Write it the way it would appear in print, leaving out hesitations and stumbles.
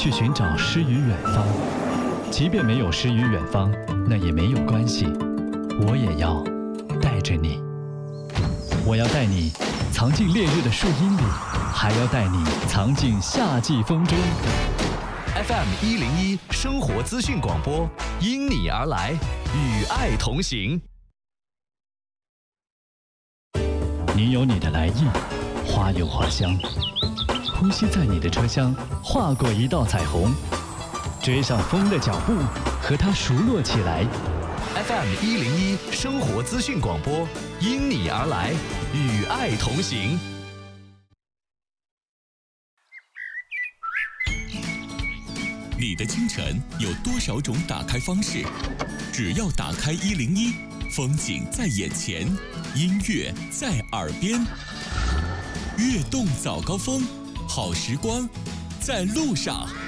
去寻找诗与远方。即便没有诗与远方，那也没有关系，我也要带着你。我要带你藏进烈日的树荫里，还要带你藏进夏季风中。 FM101生活资讯广播，因你而来，与爱同行。 你有你的来意，花有花香，呼吸在你的车厢，划过一道彩虹，追上风的脚步，和它熟络起来。 FM101生活资讯广播，因你而来，与爱同行。 你的清晨有多少种打开方式？只要打开101，风景在眼前，音乐在耳边。悦动早高峰，好时光在路上。